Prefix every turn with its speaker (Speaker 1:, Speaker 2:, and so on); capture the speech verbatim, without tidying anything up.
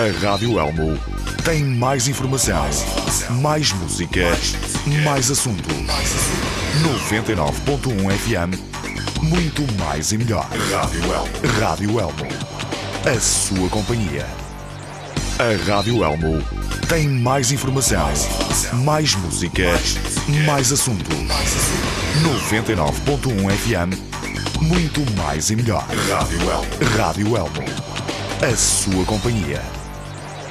Speaker 1: A Rádio Elmo tem mais informação, mais música, mais assuntos. noventa e nove ponto um F M, muito mais e melhor. Rádio Elmo. Rádio Elmo, a sua companhia. A Rádio Elmo tem mais informação, mais música, mais assuntos. noventa e nove ponto um F M, muito mais e melhor. Rádio Elmo. Rádio Elmo, a sua companhia.